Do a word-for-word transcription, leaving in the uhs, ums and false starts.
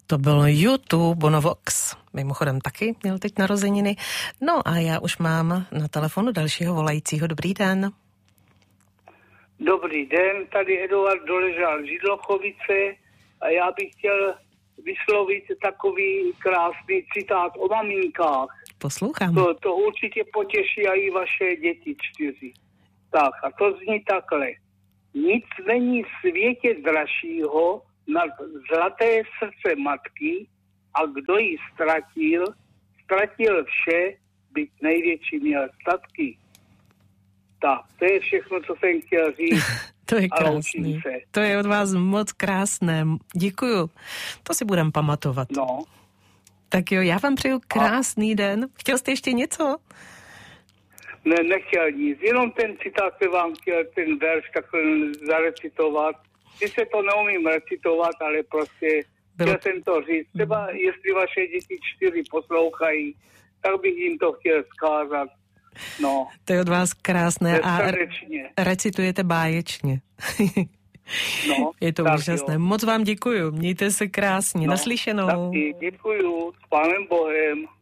To bylo YouTube, Bonovox. Mimochodem taky měl teď narozeniny. No a já už mám na telefonu dalšího volajícího. Dobrý den. Dobrý den, tady Eduard Doležal z Židlochovice a já bych chtěl vyslovit takový krásný citát o maminkách. Poslouchám. To, to určitě potěší i vaše děti čtyři. Tak a to zní takhle. Nic není v světě dražšího nad zlaté srdce matky a kdo ji ztratil, ztratil vše, byť největší měl statky. Tak, to je všechno, co jsem chtěl říct. To je krásný. To je od vás moc krásné. Děkuju. To si budem pamatovat. No. Tak jo, já vám přeju krásný a... den. Chtěl jste ještě něco? Ne, nechtěl nic. Jenom ten citát se vám chtěl, ten verš takhle zarecitovat. Když se to neumím recitovat, ale prostě Bylo... chtěl jsem to říct. Třeba jestli vaše děti čtyři poslouchají, tak bych jim to chtěl zkázat. No. To je od vás krásné a srdečně. Recitujete báječně. No, je to úžasné. Jo. Moc vám děkuju. Mějte se krásně. No, Naslyšenou. Taky děkuju. S Pánem Bohem.